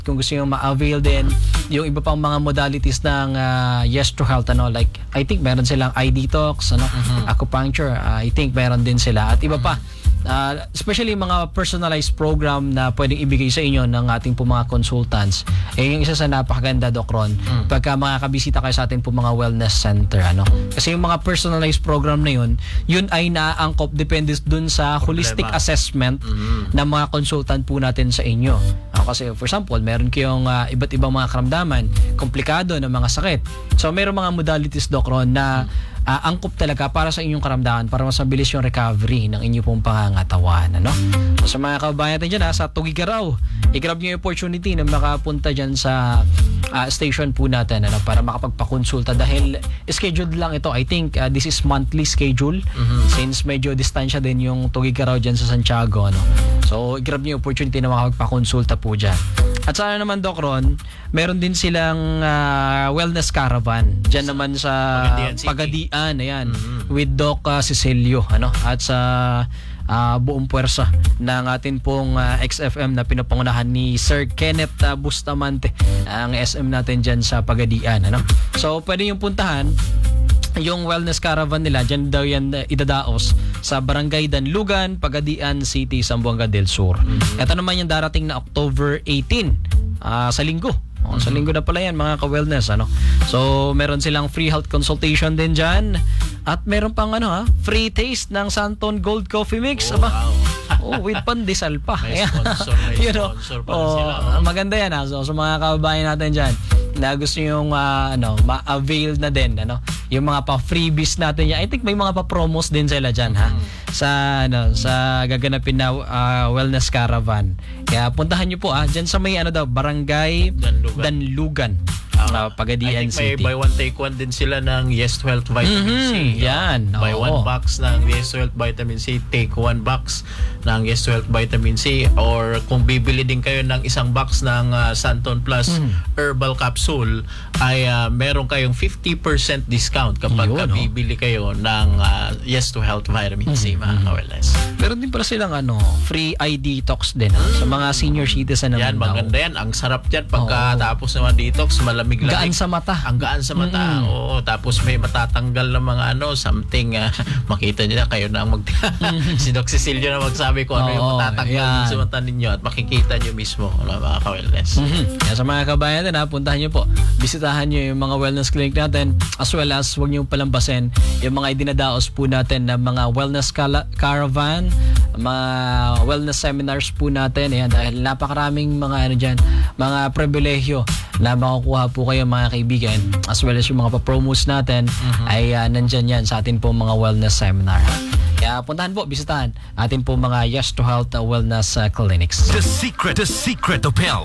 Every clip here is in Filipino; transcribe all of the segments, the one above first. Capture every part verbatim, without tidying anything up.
kung gusto nyo ma-avail din yung iba pang mga modalities ng uh, Yes to Health, ano, like I think meron silang eye detox, ano, mm-hmm. acupuncture, uh, I think meron din sila at iba pa. Uh, especially mga personalized program na pwedeng ibigay sa inyo ng ating po mga consultants. Eh, yung isa sa napakaganda, Doc Ron, mm. pagka makakabisita kayo sa ating po mga wellness center, ano. Kasi yung mga personalized program na yun, yun ay naaangkop depende dun sa holistic Problema. assessment mm-hmm. ng mga consultant po natin sa inyo. Uh, kasi for example, meron kayong uh, iba't ibang mga karamdaman, komplikado na mga sakit. So, meron mga modalities, Doc Ron, na Uh, angkop talaga para sa inyong karamdaman para mas mabilis yung recovery ng inyong pong pangangatawan, ano? So, sa mga kababayan natin dyan, ha, sa Tugigaraw, i-grab nyo yung opportunity na makapunta dyan sa uh, station po natin, ano, para makapagpakonsulta dahil scheduled lang ito. I think uh, this is monthly schedule mm-hmm. since medyo distansya din yung Tugigaraw dyan sa Santiago, ano? So, i-grab nyo yung opportunity na makapagpakonsulta po dyan. At sana naman, Doc Ron, meron din silang uh, wellness caravan dyan so, naman sa Pagadian, ayan, mm-hmm. with Doc uh, Cecilio, ano, at sa uh, buong puwersa ng atin pong uh, X F M na pinapangunahan ni Sir Kenneth uh, Bustamante, ang S M natin dyan sa Pagadian, ano. So, pwede yung puntahan yung wellness caravan nila, dyan daw yan uh, idadaos sa Barangay Danlugan, Pagadian City, Zamboanga del Sur. Mm-hmm. Ito naman yung darating na October eighteenth, uh, sa linggo. Oh, sa linggo na pala yan, mga ka-wellness, ano. So, meron silang free health consultation din dyan. At meron pang ano ha, free taste ng Santon Gold Coffee Mix. Oh, wow. Oh, with pandesal pa. May sponsor, may you know, sponsor pa oh, sila. Ha? Maganda yan ha. So, sa mga kababayan natin dyan na gusto yung uh, ano, ma-avail na din, ano, yung mga pa-freebies natin yan. I think may mga pa-promos din sila dyan, ha, mm. sa ano, sa gaganapin na uh, wellness caravan. Kaya puntahan nyo po, ah, dyan sa may ano daw, Barangay Danlugan, Danlugan uh, Pagadian City. I think may buy one take one din sila ng Yes to Health Vitamin mm-hmm. C. Yan. Buy Oo. one box ng Yes to Health Vitamin C, take one box ng Yes to Health Vitamin C, or kung bibili din kayo ng isang box ng uh, Santon Plus mm. Herbal Capsule, ay uh, meron kayong fifty percent discount kapag Yun, ka bibili kayo ng uh, Yes to Health Vitamin C, mm-hmm. mga ka-wellness. Meron din pala silang ano, free eye detox din, ha, sa mga senior citizen naman. Yan, maganda yan. Ang sarap yan pagkatapos naman detox, malamig-lamig. Gaan sa mata. Ang gaan sa mata. Mm-hmm. Oo, tapos may matatanggal na mga ano, something, uh, makita niyo na kayo na ang mag si Doc Cecilio na magsabi ko ano Oo, yung matatanggal yan sa mata ninyo at makikita niyo mismo, ano, mga ka-wellness. Mm-hmm. Kaya sa mga kabayan natin, ha, puntahan niyo po. Bisitahan niyo yung mga wellness clinic natin, as well as huwag niyo palambasin yung mga idinadaos po natin na mga wellness cala- caravan, mga wellness seminars po natin. Ayan, dahil napakaraming mga ano dyan, mga pribilehyo na makukuha po kayo, mga kaibigan, as well as yung mga pa-promos natin mm-hmm. ay uh, nandyan yan sa atin po mga wellness seminar. Kaya puntahan po, bisitahan atin po mga Yes to Health uh, Wellness uh, Clinics. The secret, the secret of health.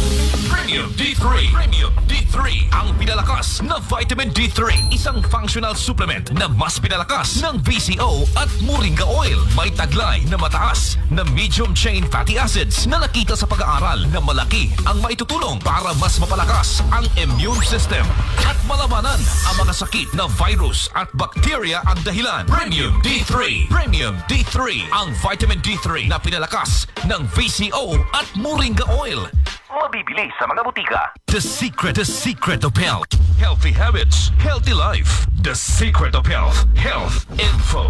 Premium D three. Premium D three. Ang pinalakas na vitamin D three. Isang functional supplement na mas pinalakas ng V C O at Moringa Oil. May taglay na mataas na medium chain fatty acids na nakita sa pag-aaral na malaki ang maitutulong para mas mapalakas ang immune system at malamanan ang mga sakit na virus at bacteria ang dahilan. Premium D three. Premium D three. Ang vitamin D three na pinalakas ng V C O at Moringa Oil. Mabibili sa mga butika. The secret, the secret of health. Healthy habits, healthy life. The secret of health. Health info.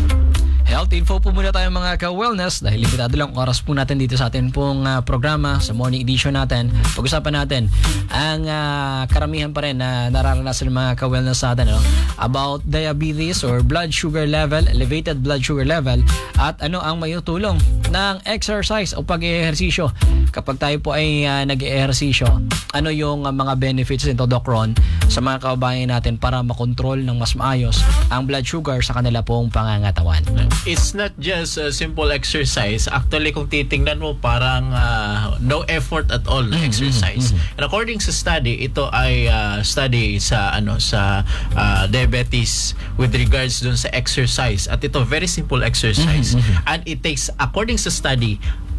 Health info po muna tayo, mga ka-wellness, dahil limitado lang oras po natin dito sa atin pong uh, programa sa morning edition natin. Pag-usapan natin ang uh, karamihan pa rin na nararanasan ng mga ka-wellness natin, no? About diabetes or blood sugar level, elevated blood sugar level, at ano ang mayutulong ng exercise o pag-ehersisyo. Kapag tayo po ay uh, nag-ehersisyo, ano yung uh, mga benefits nito, Doc Ron, sa mga kababayan natin para makontrol ng mas maayos ang blood sugar sa kanila pong pangangatawan. It's not just a simple exercise. Actually, kung titingnan mo, parang uh, no effort at all na exercise. Mm-hmm. And according sa study, ito ay uh, study sa ano sa uh, diabetes with regards dun sa exercise. At ito, very simple exercise. Mm-hmm. And it takes, according sa study,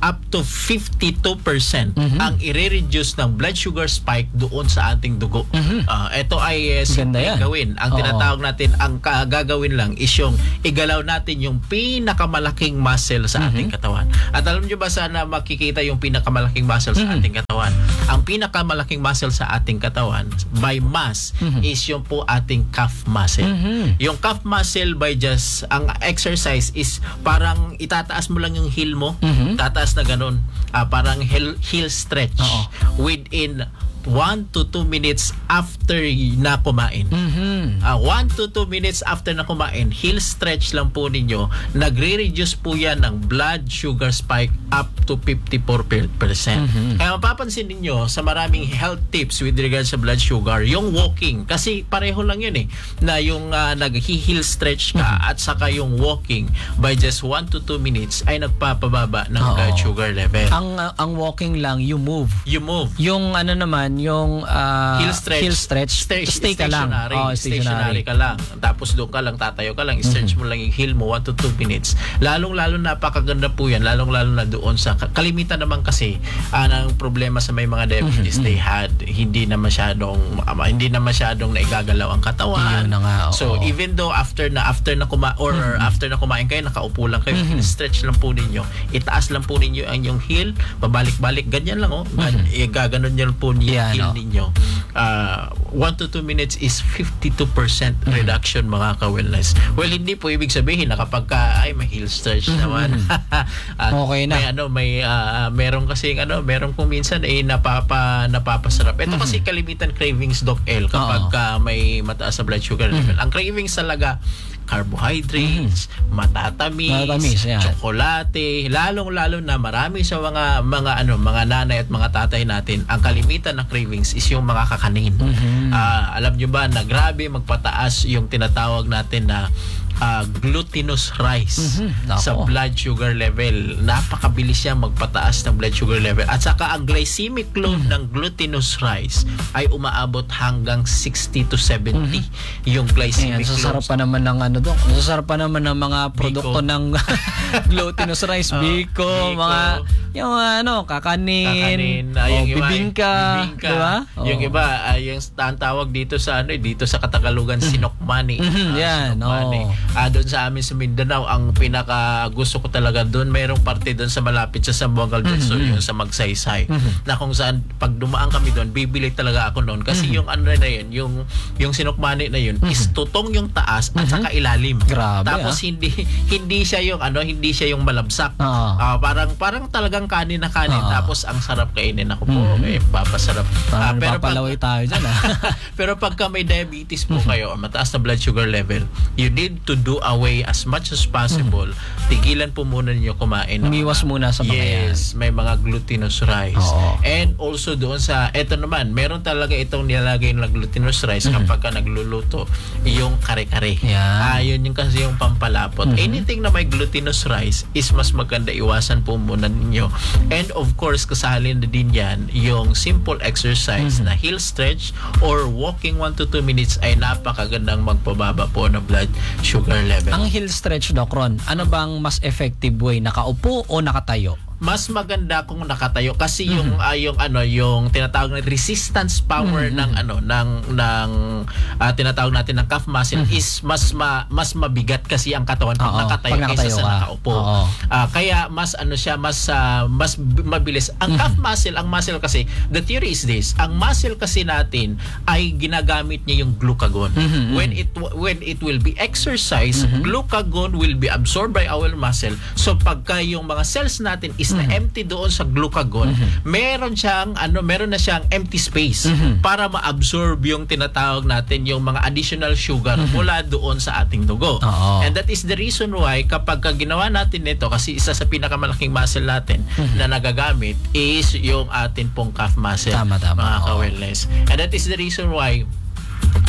up to fifty-two percent ang i-reduce ng blood sugar spike doon sa ating dugo. Ah, ito ay uh, simple yan. gawin. Ang Oo. tinatawag natin, ang ka- gagawin lang is yung igalaw natin yung pinakamalaking muscle sa ating katawan. At alam nyo ba sana makikita yung pinakamalaking muscle sa ating katawan? Ang pinakamalaking muscle sa ating katawan by mass is yung po ating calf muscle. Yung calf muscle by just, ang exercise is parang itataas mo lang yung heel mo, tataas na ganun. Ah, parang heel, heel stretch Oo. within one to two minutes after na kumain. Mhm. Uh, one to two minutes after na kumain, heel stretch lang po ninyo, nagre-reduce po yan ng blood sugar spike up to fifty-four percent. Kaya mapapansin ninyo sa maraming health tips with regards sa blood sugar, yung walking, kasi pareho lang yun eh, na yung uh, nag-heel stretch ka at saka yung walking by just one to two minutes ay nagpapababa ng Oo. blood sugar level. Ang uh, ang walking lang, you move. You move. Yung ano naman, yung uh, Heel stretch. heel stretch, Stay, stay ka lang. stationary. Oh, stationary ka lang. Tapos doon ka lang, tatayo ka lang. I-stretch mo lang yung heel mo one to two minutes. Lalong-lalo napakaganda po yan. Lalong-lalo na doon sa kalimitan naman kasi uh, ng problema sa may mga diabetes they had. Hindi na masyadong um, hindi na masyadong naigagalaw ang katawan. Yun na nga, oo. So even though after na after na kuma or after na kumain kayo, nakaupo lang kayo, stretch lang po ninyo. Itaas lang po ninyo ang yung heel, pabalik-balik, ganyan lang oh. Mm-hmm. Gaganon niyo po niyo Yeah, heel no. ninyo. Uh, one to two minutes is fifty-two percent reduction mga ka-wellness. Well, hindi po ibig sabihin na kapag ka, ay may heel stretch naman. At Okay na. May ano, may uh, meron kasi ano, meron kung minsan eh napapa napapasarap. Ito kasi kalimitan cravings Doc L kapag ka may mataas na blood sugar level. Ang cravings talaga carbohydrates, matatamis, Matatamis, yan. tsokolate, lalong-lalo na marami sa mga mga ano, mga nanay at mga tatay natin, ang kalimitan ng cravings is yung mga kakanin. Ah, alam nyo ba na grabe magpataas yung tinatawag natin na uh, glutinous rice Mhm. Nako. sa blood sugar level. Napakabilis siya magpataas ng blood sugar level. At saka ang glycemic load ng glutinous rice ay umaabot hanggang sixty to seventy yung Ayan, glycemic sasarap load. pa naman ng ano doon. Sasarap pa naman ng mga produkto Biko. ng glutinous rice, Oh, biko, biko. mga yung ano, kakanin, Kakanin, ah, oh, yung iba, bibingka, bibingka. di ba? Yung Oh. iba, ah, yung ang tawag dito sa ano, eh, dito sa Katagalugan, sinokmani. Mhm, Ah, yan, sinokmani. oh. Ah, doon sa amin sa Mindanao, ang pinaka gusto ko talaga doon, mayroong parte doon sa malapit sa Zamboanga del Sur, yung sa Magsaysay. Na kung saan pag dumaan kami doon, bibili talaga ako noon kasi yung ano na yun, yung yung sinokmani na yun, is tutong yung taas at saka ilalim. Grabe, Tapos ah. hindi hindi siya yung ano, hindi siya yung malabsak. Oo. Ah, parang parang talagang kanin na kanin Oo. tapos ang sarap kainin. Ako po, eh, papasarap. Ah, Parang pero pag, papalaway tayo dyan, ah. pero pagka may diabetes po kayo or mataas na blood sugar level, you need to do away as much as possible. Tigilan po muna ninyo kumain. ng Umiwas mga- muna sa mga yes, may mga glutinous rice. Oo. And also doon sa, eto naman, meron talaga itong nilalagay na glutinous rice kapag ka nagluluto, yung kare-kare. Yan. Ah, yun yung kasi yung pampalapot. Anything na may glutinous rice is mas maganda iwasan po muna ninyo. And of course, kasali na din yan yung simple exercise na heel stretch or walking one to two minutes ay napakagandang magpababa po ng blood sugar level. Ang heel stretch, Doc Ron, ano bang mas effective way? Nakaupo o nakatayo? Mas maganda kung nakatayo kasi yung ah, yung ano yung tinatawag na resistance power ng ano ng ng ah, tinatawag natin ng calf muscle is mas ma, mas mabigat kasi ang katawan pag Oo, nakatayo pag nakatayo kaysa sa ka. nakaupo. Oo. Ah, kaya mas ano siya mas ah, mas b- mabilis. Ang calf muscle, ang muscle kasi the theory is this, ang muscle kasi natin ay ginagamit niya yung glucagon. When it w- when it will be exercised, glucagon will be absorbed by our muscle. So pagka yung mga cells natin is na empty doon sa glucagon, meron siyang ano, meron na siyang empty space para ma-absorb yung tinatawag natin yung mga additional sugar mula doon sa ating dugo. Oo. And that is the reason why kapag ka ginawa natin nito, kasi isa sa pinakamalaking muscle natin na nagagamit is yung atin pong calf muscle. Tama, tama. Mga Oo. ka-wellness. And that is the reason why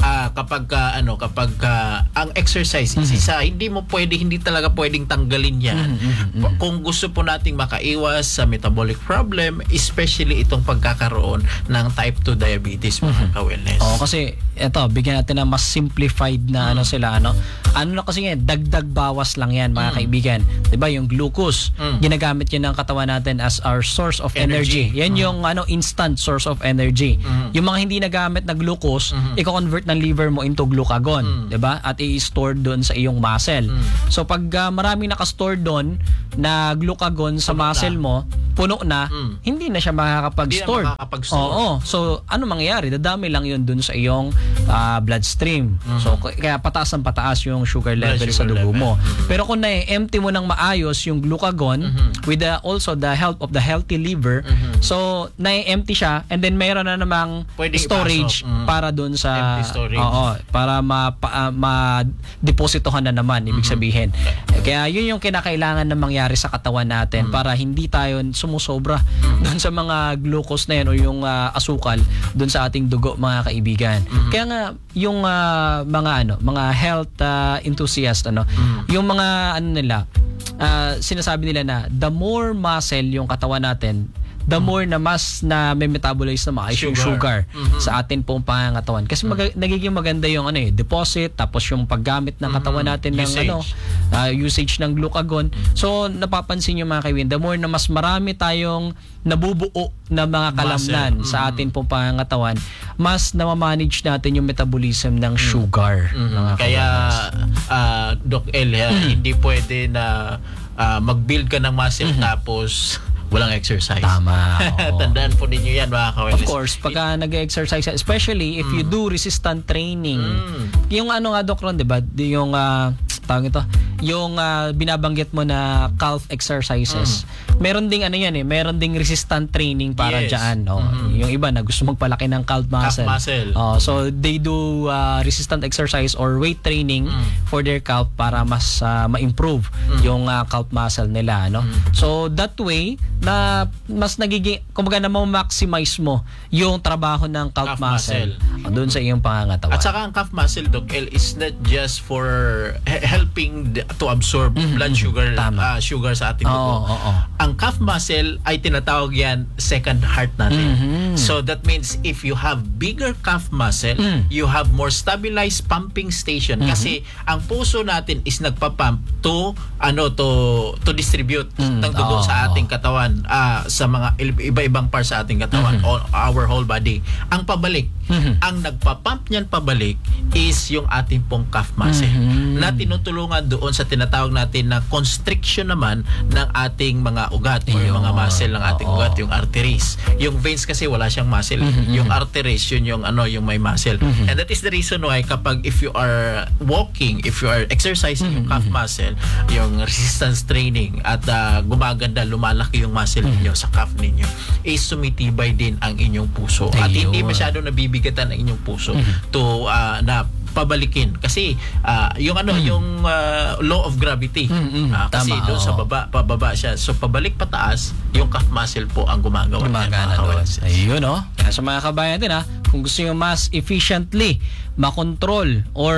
ah, kapag ka, ano kapag ka, ang exercise is isa, hindi mo pwede hindi talaga pwedeng tanggalin yan. Kung gusto po nating makaiwas sa metabolic problem, especially itong pagkakaroon ng type two diabetes, mga ka-wellness. Oo, kasi eto, bigyan natin ng mas simplified na ano sila, ano. Ano na kasi yan, dagdag bawas lang yan, mga kaibigan. 'Di ba, yung glucose, ginagamit yan ng katawan natin as our source of energy. Energy. Yan yung ano instant source of energy. Yung mga hindi nagamit na glucose, i-convert ng liver mo into glucagon, 'di ba? At i-store doon sa iyong muscle. So pag uh, marami naka-store doon na glucagon sa Puno muscle na. mo, puno na, Mm. hindi na siya makakapag-store. Hindi na makakapag-store. Oo. So ano mangyayari? Dadami lang 'yun doon sa iyong uh, bloodstream. So k- kaya pataas ang pataas yung sugar Blood level sugar sa dugo level. mo. Pero kung na-empty mo ng maayos yung glucagon with the, also the help of the healthy liver, so na-empty siya and then mayroon na namang Pwedeng storage ipasok. Mm. para doon sa Empty storage. Oo, para ma pa, uh, ma-depositohan na naman, ibig sabihin. Kaya yun yung kinakailangan na mangyari sa katawan natin para hindi tayo sumusobra doon sa mga glucose na yan o yung uh, asukal doon sa ating dugo, mga kaibigan. Kaya nga yung uh, mga ano, mga health uh, enthusiast ano, yung mga ano nila, uh, sinasabi nila na the more muscle yung katawan natin, the more na mas na may metabolize na maayos yung sugar Mhm. sa atin pong pangangatawan. Kasi mag- nagiging maganda yung ano eh, deposit, tapos yung paggamit ng katawan natin ng Usage. ano, uh, usage ng glucagon. So napapansin nyo, mga kaibigan, the more na mas marami tayong nabubuo na mga kalamnan Muscle. sa atin pong pangangatawan, mas namamanage natin yung metabolism ng sugar. Mga Kaya kaibigan. ah, Doc El, ha, hindi pwede na ah, mag-build ka ng muscle tapos walang exercise. Tama. oo. Tandaan po ninyo yan, mga Of ka-wellness. course, pagka nag-exercise, especially if you do resistant training, Mm. yung ano nga, Doc Ron, di ba? Di- Yung, ah, tawag ito, yung ah, binabanggit mo na calf exercises. Meron ding ano yan eh, meron ding resistant training para Yes. dyan. No? Yung iba na gusto magpalaki ng calf muscle. muscle. Oh, so they do ah, resistant exercise or weight training for their calf para mas ah, ma-improve yung ah, calf muscle nila, no? So that way na mas nagiging, kumbaga, na ma-maximize mo yung trabaho ng calf, Calf muscle, muscle. doon sa iyong pangangatawan. At saka ang calf muscle, Doc El, is not just for he- helping the- to absorb blood sugar Tama. ah, sugar sa ating Oo, dugo. oo. Ang calf muscle ay tinatawag yan second heart natin. So that means if you have bigger calf muscle, you have more stabilized pumping station kasi ang puso natin is nagpa-pump to ano to to distribute ng dugo Oo, sa oo. ating katawan, ah, sa mga il- iba-ibang parts sa ating katawan, all, our whole body. Ang pabalik, ang nagpa-pump niyan pabalik is yung ating pong calf muscle na tinutulungan doon sa tinatawag natin na constriction naman ng ating mga ugat o yung mga Yun. muscle ng ating Oo. ugat, yung arteries. Yung veins kasi wala siyang muscle. Yung arteries, yun yung ano, yung may muscle. And that is the reason why kapag if you are walking, if you are exercising yung calf muscle, yung resistance training at ah, gumaganda, lumalaki yung muscle ninyo sa calf ninyo, is sumitibay din ang inyong puso. At hindi Ayun. masyado nabibigatan ang inyong puso to ah, na pabalikin kasi ah, yung ano yung ah, law of gravity. Mm, mm. Ah, kasi Tama, doon sa oo. baba pababa siya, so pabalik pataas yung calf muscle po ang gumagawa niyan, Gumagana mga doon. ka-wellness. Ayun, oh. Kaya sa mga kabayan din, ha, kung gusto nyo mas efficiently makontrol or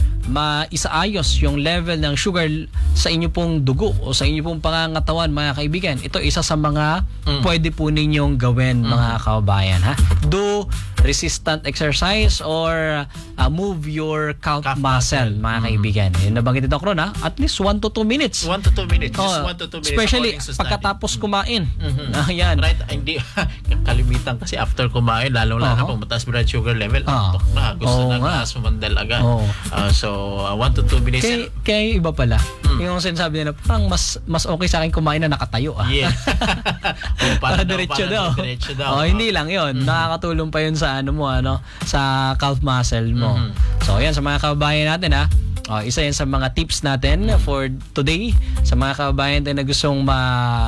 maisaayos yung level ng sugar sa inyo pong dugo o sa inyo pong pangangatawan, mga kaibigan, ito isa sa mga Mm. pwede po ninyong gawin, mga kabayan, ha. Do resistant exercise or uh, move your calf, Calf muscle, muscle. mga kaibigan. Yun nabanggit ito, Kron, ha. At least one to two minutes. one to two minutes. Just Oh, one to two minutes. especially according sa study. pagkatapos kumain. Mhm. Ayan. Right, hindi kalimitan kasi after kumain, lalo lalo na Oo. pag mataas blood sugar level, Oo. antok na, gusto Oo na nga. na sumandal agad. Oo. Ah, so uh, one to two minutes. Kaya, kaya yung iba pala, yung sinasabi nila, parang mas mas okay sa akin kumain na nakatayo, ah. Yeah. Oh, Para daw, diretso para daw. diretso daw. Oh, hindi lang 'yon. Nakakatulong pa 'yun sa ano mo, ano, sa calf muscle mo. Mhm. So, ayan sa mga kababayan natin, ha. Oh, isa 'yan sa mga tips natin for today sa mga kababayan natin na gustong ma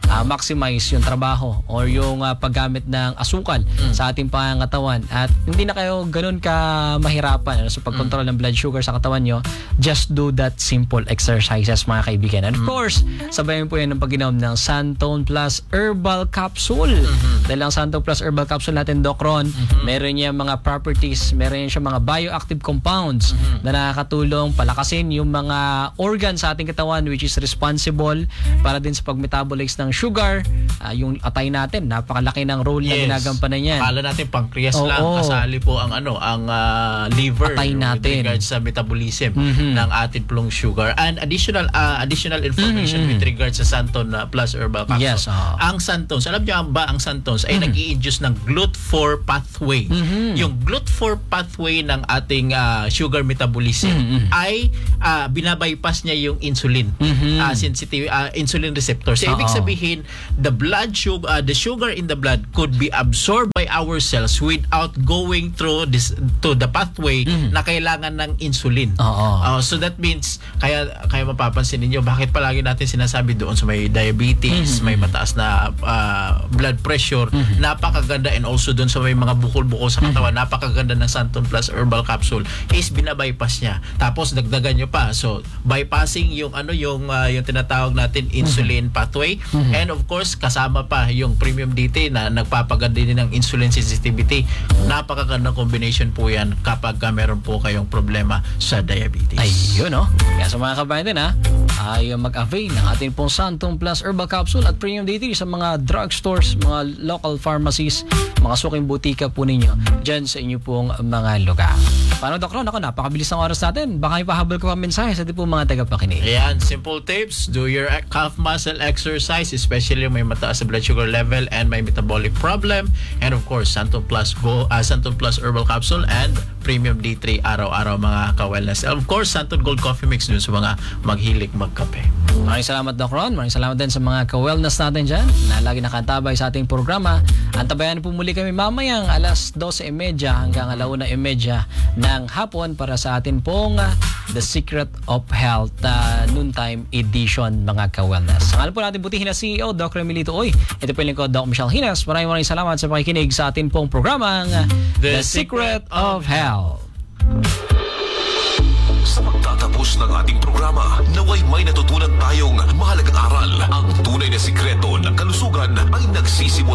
uh, maximize yung trabaho or yung uh, paggamit ng asukal Mm. sa ating pangangatawan at hindi na kayo ganun ka mahirapan ano, sa pagkontrol ng blood sugar sa katawan nyo, just do that simple exercises mga kaibigan. And of course, sabayan po yan ng pag-inom ng Santone Plus Herbal Capsule. Dahil ang Santone Plus Herbal Capsule natin, Doc Ron, meron niya mga properties, meron niya mga bioactive compounds na nakakatulong palakasin yung mga organs sa ating katawan which is responsible para din sa pag-metabolize ng sugar. Uh, yung atay natin, napakalaki ng role na ginagampanan yan. Akala natin pancreas Oo. lang, kasali po ang ano, ang ah, liver Atay with natin. regards sa metabolism Mhm. ng ating pong sugar. And additional ah, additional information with regards sa Santone ah, Plus Herbal Capsule. Yes, oo. Ang Santones, alam niyo ba ang Santones ay nag-i-induce ng G L U T four pathway. Yung G L U T four pathway ng ating ah, sugar metabolism ay ah, binabypass niya yung insulin. Ah, sensitive ah, insulin receptor. So ibig Oo. sabihin, the blood sugar uh, the sugar in the blood could be absorbed by our cells without going through this to the pathway na kailangan ng insulin. Oo. Uh, so that means kaya kaya mapapansin niyo bakit palagi natin sinasabi doon sa may diabetes, may mataas na uh, blood pressure, napakaganda, and also doon sa may mga bukol-bukol sa katawan, napakaganda ng Santone Plus Herbal Capsule is binabypass niya. Tapos dagdagan niyo pa. So bypassing yung ano yung uh, yung tinatawag natin insulin pathway, and of course kasama pa yung Premium D T na nagpapaganda din ng insulin sensitivity. Napakagandang combination po yan kapag ka meron po kayong problema sa diabetes. Ayun, no? Kaya sa mga kabayan din, ha, ay mag-avail ng ating pong Santone Plus Herbal Capsule at Premium D T sa mga drugstores, mga local pharmacies, mga suking butika po ninyo dyan sa inyo pong mga lugar. Paano, Doc Ron? Ako, napakabilis ng oras natin. Baka ipahabol ko pa mensahe sa ating pong mga tagapakinig. Ayan, simple tips. Do your calf muscle exercise, especially may mataas na blood sugar level and may metabolic problem. And of course, Santone Plus Go, uh, Santone Plus Herbal Capsule and Premium D three araw-araw mga ka-wellness. And of course, Santone Gold Coffee Mix dun sa mga maghilig magkape. Maraming salamat, Doc Ron. Maraming salamat din sa mga ka-wellness natin dyan na lagi nakatabay sa ating programa. Antabayan po muli kami mamayang alas dose e media hanggang alauna e media ng hapon para sa atin pong uh, The Secret of Health uh, noontime edition mga ka-wellness. Ang alam po natin butihin na C E O, Doc Remilito Oy. Ito po yung lingkod, Doc Michelle Hinas. Maraming maraming salamat sa pakikinig sa atin pong programang uh, The, The Secret of Health. Sa pagtatapos ng ating programa, naway may natutunan tayong mahalagang aral. Ang tunay na sikreto ng kalusugan ay nagsisimula